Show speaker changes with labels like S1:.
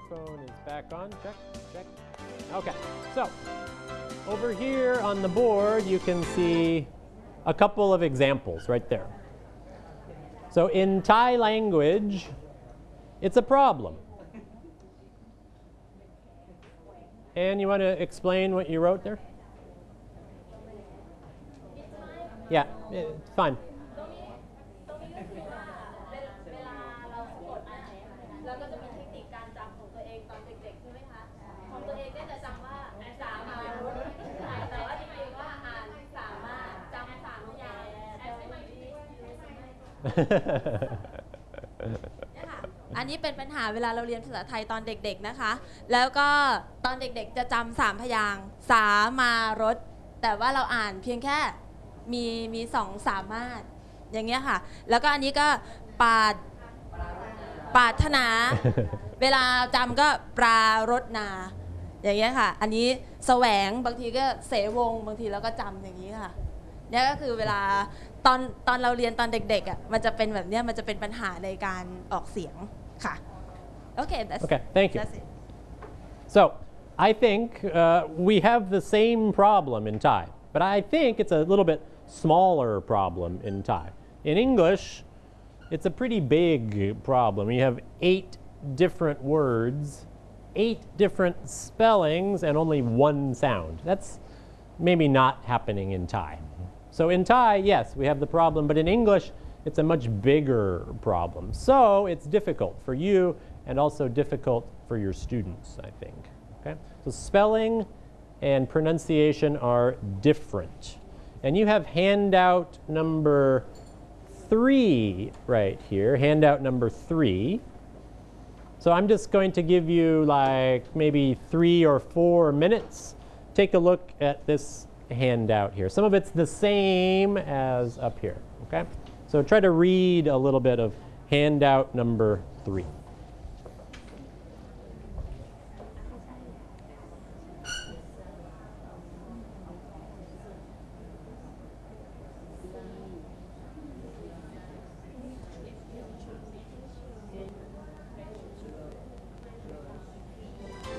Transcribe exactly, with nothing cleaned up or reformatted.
S1: microphone is back on. Check, check. Okay, so over here on the board, you can see a couple of examples right there. So in Thai language, it's a problem. And you want to explain what you wrote there? Yeah, it's fine.
S2: ตรงนี้ก็คือว่าเวลาเราสะกดอ่านเราก็จะมีเทคนิคการจำของตัวเองตอนเด็กๆใช่ไหมคะของตัวเองเนี่ยจะจำว่าสามารุแต่ว่าจริงๆว่าอ่านสามารถจำสามอย่างอันนี้เป็นปัญหาเวลาเราเรียนภาษาไทยตอนเด็กๆนะคะแล้วก็ตอนเด็กๆจะจำสามพยางค์สามารถแต่ว่าเราอ่านเพียงแค่มีมีสองสามารถอย่างเงี้ยค่ะแล้วก็อันนี้ก็ปาดปาถนา เวลาจำก็ปรารถนาอย่างเงี้ยค่ะอันนี้แสวงบางทีก็เสวงบางทีเราก็จำอย่างนี้ค่ะเนี่ยก็คือเวลาตอนตอนเราเรียนตอนเด็กๆอ่ะมันจะเป็นแบบเนี้ยมันจะเป็นปัญหาในการออกเสียงค่ะโอเค that's
S1: Okay, thank you.
S2: that's it.
S1: So I think uh, we have the same problem in Thai, but I think it's a little bit smaller problem in Thai. In English, it's a pretty big problem. You have eight different words, eight different spellings, and only one sound. That's maybe not happening in Thai. So in Thai, yes, we have the problem, but in English, it's a much bigger problem. So it's difficult for you and also difficult for your students, I think. Okay? So spelling and pronunciation are different. And you have handout number three right here, handout number three. So I'm just going to give you like maybe three or four minutes. Take a look at this handout here. Some of it's the same as up here, okay? So try to read a little bit of handout number three.